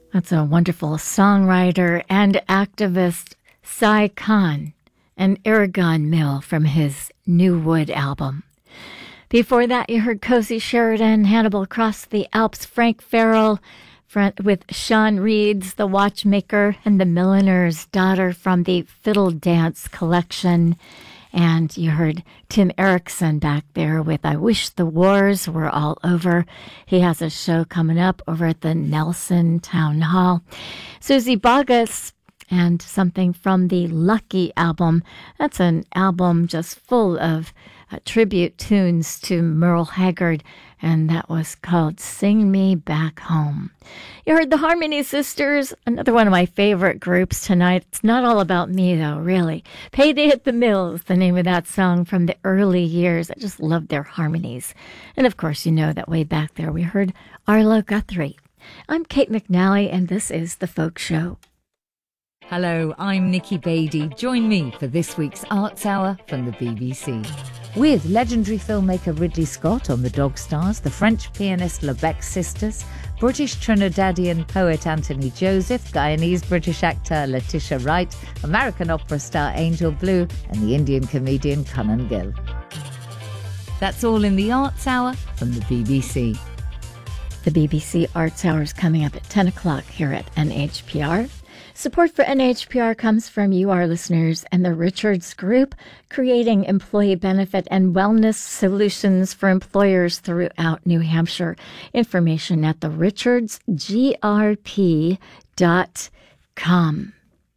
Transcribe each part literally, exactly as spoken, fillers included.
That's a wonderful songwriter and activist, Sai Khan, and Aragon Mill from his New Wood album. Before that, you heard Cozy Sheridan, Hannibal Across the Alps, Frank Farrell, with Sean Reed's The Watchmaker and the Milliner's Daughter from the Fiddle Dance collection. And you heard Tim Erickson back there with I Wish the Wars Were All Over. He has a show coming up over at the Nelson Town Hall. Susie Boggess and something from the Lucky album. That's an album just full of uh, tribute tunes to Merle Haggard, and that was called Sing Me Back Home. You heard the Harmony Sisters, another one of my favorite groups tonight. It's not all about me, though, really. Payday at the Mills, the name of that song from the early years. I just loved their harmonies. And, of course, you know that way back there we heard Arlo Guthrie. I'm Kate McNally, and this is The Folk Show. Hello, I'm Nikki Beattie. Join me for this week's Arts Hour from the B B C. With legendary filmmaker Ridley Scott on the Dog Stars, the French pianist Lebec sisters, British Trinidadian poet Anthony Joseph, Guyanese-British actor Letitia Wright, American opera star Angel Blue, and the Indian comedian Kanan Gill. That's all in the Arts Hour from the B B C. The B B C Arts Hour is coming up at ten o'clock here at N H P R. Support for N H P R comes from you, our listeners, and the Richards Group, creating employee benefit and wellness solutions for employers throughout New Hampshire. Information at the richards g r p dot com.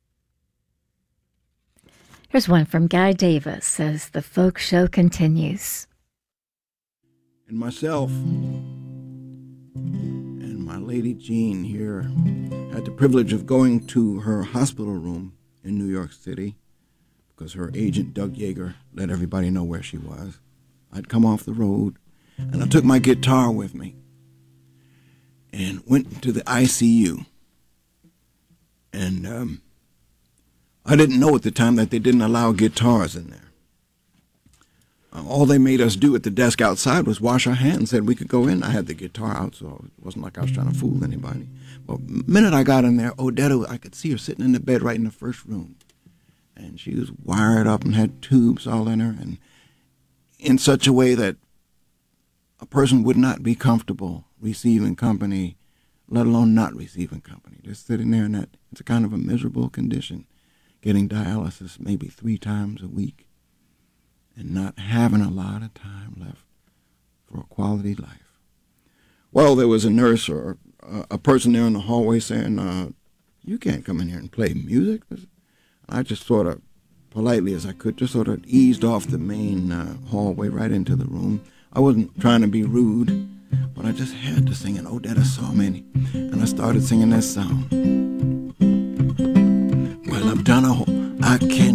Here's one from Guy Davis as the folk show continues. And myself and my lady Jean here had the privilege of going to her hospital room in New York City because her agent, Doug Yeager, let everybody know where she was. I'd come off the road, and I took my guitar with me and went to the I C U. And um, I didn't know at the time that they didn't allow guitars in there. Uh, all they made us do at the desk outside was wash our hands, said we could go in. I had the guitar out, so it wasn't like I was trying to fool anybody. But the minute I got in there, Odetta, I could see her sitting in the bed right in the first room. And she was wired up and had tubes all in her, and in such a way that a person would not be comfortable receiving company, let alone not receiving company. Just sitting there in that, it's a kind of a miserable condition, getting dialysis maybe three times a week and not having a lot of time left for a quality life. Well, there was a nurse or a, a person there in the hallway saying, uh, you can't come in here and play music. I just sort of, politely as I could, just sort of eased off the main uh, hallway right into the room. I wasn't trying to be rude, but I just had to sing, and Odetta saw me, and I started singing this song. Well, I've done a whole, I can't